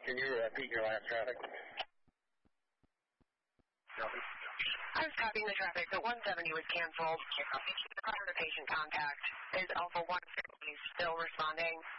Can you repeat your last traffic? I was copying the traffic. The 170 was canceled. The prior patient contact is Alpha 150 still responding.